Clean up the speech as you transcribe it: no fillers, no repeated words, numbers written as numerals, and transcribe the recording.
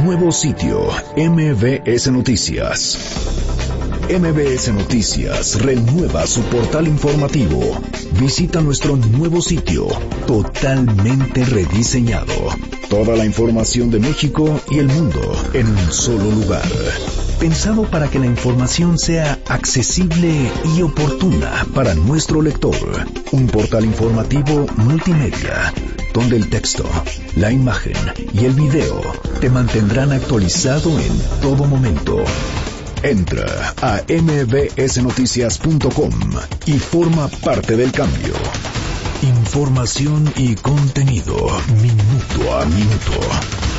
Nuevo sitio, MBS Noticias. MBS Noticias renueva su portal informativo. Visita nuestro nuevo sitio, totalmente rediseñado. Toda la información de México y el mundo en un solo lugar. Pensado para que la información sea accesible y oportuna para nuestro lector. Un portal informativo multimedia, donde el texto, la imagen y el video te mantendrán actualizado en todo momento. Entra a mbsnoticias.com y forma parte del cambio. Información y contenido minuto a minuto.